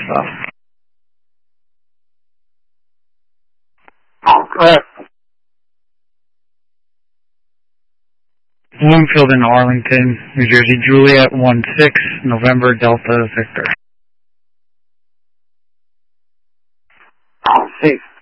stuff. Correct. Bloomfield in Arlington, New Jersey. Juliet 1-6, November Delta Victor. Safe.